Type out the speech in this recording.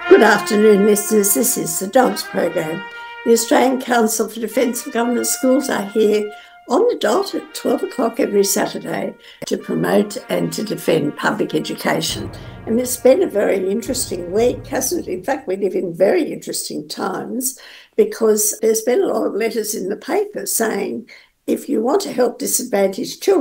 Good afternoon, listeners. This is the Dogs Program. The Australian Council for Defence of Government Schools are here on the dot at 12 o'clock every Saturday to promote and to defend public education. And it's been a very interesting week, hasn't it? In fact, we live in very interesting times because there's been a lot of letters in the paper saying if you want to help disadvantaged children,